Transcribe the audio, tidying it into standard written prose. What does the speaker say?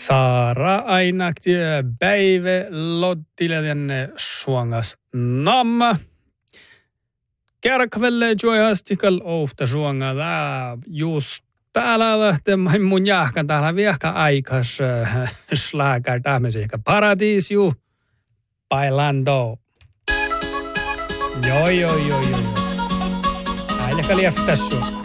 Saara aina päivä lottilenne suongas namma. Kärkvelle joihastikal ohta suonga just täällä lähtee mun jahkan täällä viehkä aikas slagar tämmöisiä paradiisiu bailando. Joo. Aina lieftäs sun.